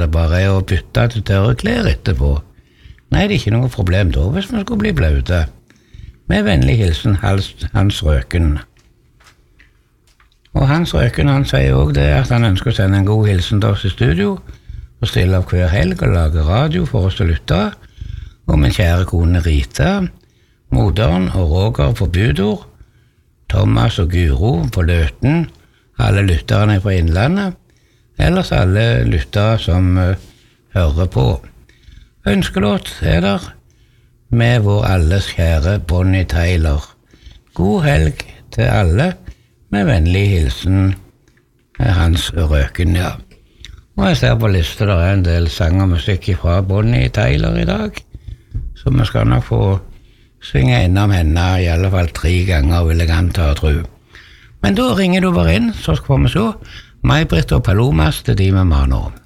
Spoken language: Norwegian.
det bare å bytte til tørre klær etterpå. Nei, det er ikke noe problem da, hvis man skulle bli blaute. Med vennlig hilsen Hans Røken. Og Hans Røken, han sier også det at han ønsker å sende en god hilsen til oss i studio, og stille opp hver helg og lage radio for oss å lytte, og min kjære kone Rita, moderen og Roger på Budor, Thomas og Guro på Løten, alle lytterne fra Innlandet, ellers alle lyttere som hører på. Ønskelåt der med vår alles kjære Bonnie Tyler. God helg til alle, med vennlig hilsen Hans Røken, ja. Og jeg ser på lista, det en del sang og musikk fra Bonnie Tyler i dag, så vi skal nok få svinge innom henne i alle fall 3 ganger, vil jeg anta og tro. Men da ringer du bare inn, så skal vi se. May-Britt og Palomas, det er de med Mano.